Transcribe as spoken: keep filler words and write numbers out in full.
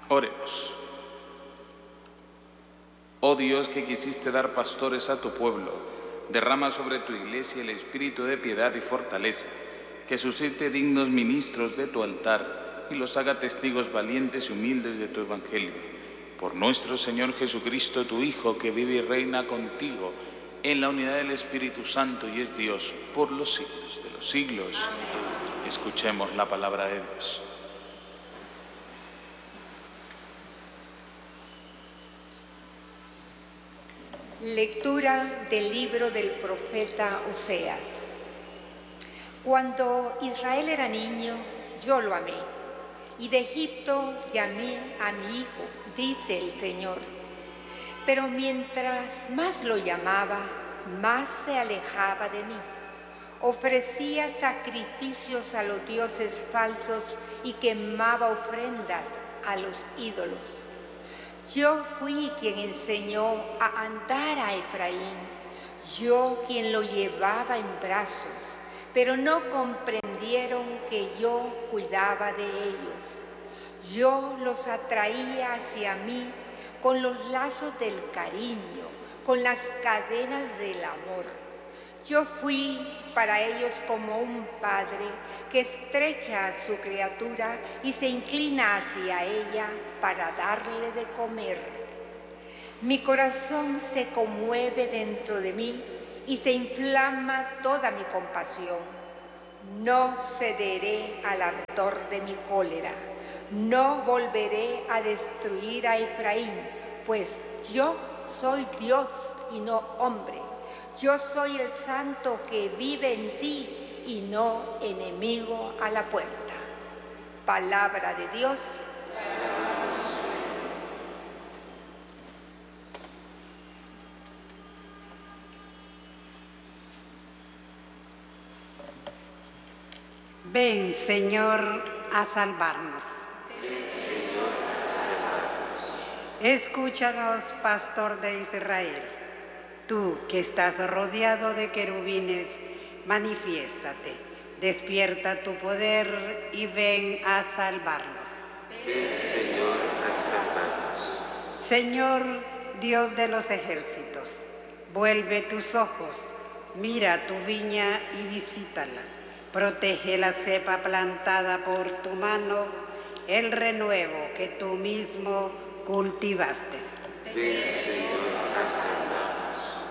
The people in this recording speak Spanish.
Oremos. Oh Dios, que quisiste dar pastores a tu pueblo, derrama sobre tu iglesia el espíritu de piedad y fortaleza, que suscite dignos ministros de tu altar y los haga testigos valientes y humildes de tu evangelio. Por nuestro Señor Jesucristo, tu Hijo, que vive y reina contigo en la unidad del Espíritu Santo y es Dios por los siglos de los siglos. Amén. Escuchemos la palabra de Dios. Lectura del libro del profeta Oseas. Cuando Israel era niño, yo lo amé, y de Egipto llamé a mi hijo, dice el Señor. Pero mientras más lo llamaba, más se alejaba de mí. Ofrecía sacrificios a los dioses falsos y quemaba ofrendas a los ídolos. Yo fui quien enseñó a andar a Efraín, yo quien lo llevaba en brazos, pero no comprendieron que yo cuidaba de ellos. Yo los atraía hacia mí con los lazos del cariño, con las cadenas del amor. Yo fui para ellos como un padre que estrecha a su criatura y se inclina hacia ella para darle de comer. Mi corazón se conmueve dentro de mí y se inflama toda mi compasión. No cederé al ardor de mi cólera, no volveré a destruir a Efraín, pues yo soy Dios y no hombre. Yo soy el santo que vive en ti y no enemigo a la puerta. Palabra de Dios. Ven, Señor, a salvarnos. Ven, Señor, a salvarnos. Escúchanos, pastor de Israel. Tú que estás rodeado de querubines, manifiéstate, despierta tu poder y ven a salvarnos. Ven, Señor, a salvarnos. Señor, Dios de los ejércitos, vuelve tus ojos, mira tu viña y visítala. Protege la cepa plantada por tu mano, el renuevo que tú mismo cultivaste. Ven, Señor, a salvarnos.